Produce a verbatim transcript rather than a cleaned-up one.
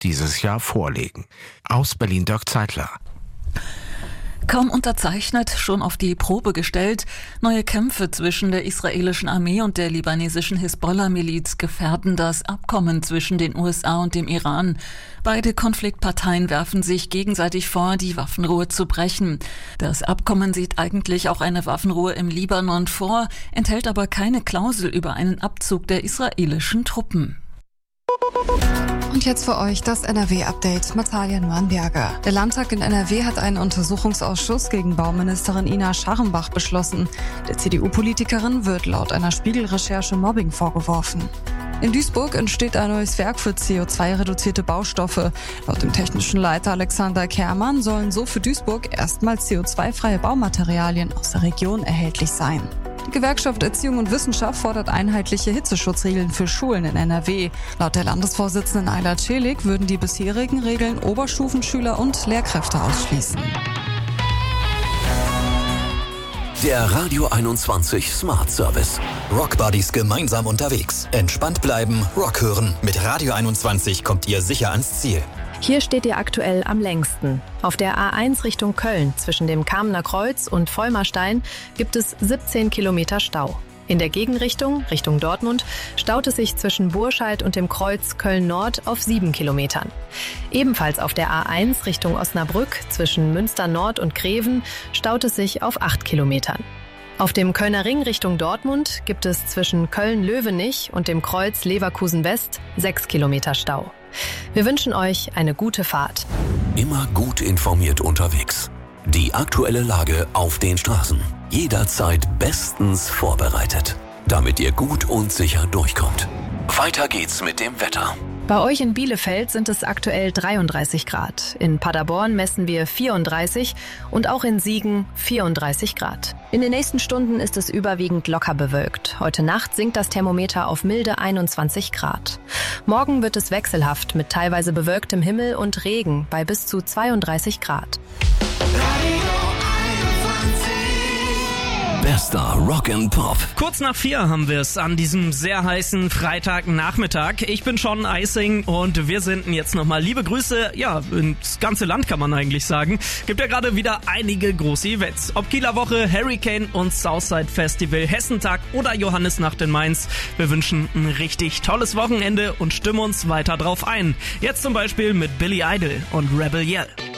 dieses Jahr vorlegen. Aus Berlin Dirk Zeitler. Kaum unterzeichnet, schon auf die Probe gestellt. Neue Kämpfe zwischen der israelischen Armee und der libanesischen Hisbollah-Miliz gefährden das Abkommen zwischen den U S A und dem Iran. Beide Konfliktparteien werfen sich gegenseitig vor, die Waffenruhe zu brechen. Das Abkommen sieht eigentlich auch eine Waffenruhe im Libanon vor, enthält aber keine Klausel über einen Abzug der israelischen Truppen. Und jetzt für euch das N R W-Update. Natalia Nuanberger. Der Landtag in N R W hat einen Untersuchungsausschuss gegen Bauministerin Ina Scharrenbach beschlossen. Der C D U-Politikerin wird laut einer Spiegel-Recherche Mobbing vorgeworfen. In Duisburg entsteht ein neues Werk für C O zwei reduzierte Baustoffe. Laut dem technischen Leiter Alexander Kermann sollen so für Duisburg erstmal C O zwei freie Baumaterialien aus der Region erhältlich sein. Die Gewerkschaft Erziehung und Wissenschaft fordert einheitliche Hitzeschutzregeln für Schulen in N R W. Laut der Landesvorsitzenden Ayla Celik würden die bisherigen Regeln Oberstufenschüler und Lehrkräfte ausschließen. Der Radio einundzwanzig Smart Service. Rock Buddies gemeinsam unterwegs. Entspannt bleiben, Rock hören. Mit Radio einundzwanzig kommt ihr sicher ans Ziel. Hier steht ihr aktuell am längsten. Auf der A eins Richtung Köln zwischen dem Kamener Kreuz und Vollmerstein gibt es siebzehn Kilometer Stau. In der Gegenrichtung, Richtung Dortmund, staut es sich zwischen Burscheid und dem Kreuz Köln-Nord auf sieben Kilometern. Ebenfalls auf der A eins Richtung Osnabrück zwischen Münster-Nord und Greven staut es sich auf acht Kilometern. Auf dem Kölner Ring Richtung Dortmund gibt es zwischen Köln-Löwenich und dem Kreuz Leverkusen-West sechs Kilometer Stau. Wir wünschen euch eine gute Fahrt. Immer gut informiert unterwegs. Die aktuelle Lage auf den Straßen. Jederzeit bestens vorbereitet, damit ihr gut und sicher durchkommt. Weiter geht's mit dem Wetter. Bei euch in Bielefeld sind es aktuell dreiunddreißig Grad. In Paderborn messen wir vierunddreißig und auch in Siegen vierunddreißig Grad. In den nächsten Stunden ist es überwiegend locker bewölkt. Heute Nacht sinkt das Thermometer auf milde einundzwanzig Grad. Morgen wird es wechselhaft mit teilweise bewölktem Himmel und Regen bei bis zu zweiunddreißig Grad. Bester Rock and Pop. Kurz nach vier haben wir es an diesem sehr heißen Freitagnachmittag. Ich bin Sean Eising und wir senden jetzt nochmal liebe Grüße, ja, ins ganze Land kann man eigentlich sagen. Gibt ja gerade wieder einige große Events. Ob Kieler Woche, Hurricane und Southside Festival, Hessentag oder Johannisnacht in Mainz. Wir wünschen ein richtig tolles Wochenende und stimmen uns weiter drauf ein. Jetzt zum Beispiel mit Billy Idol und Rebel Yell.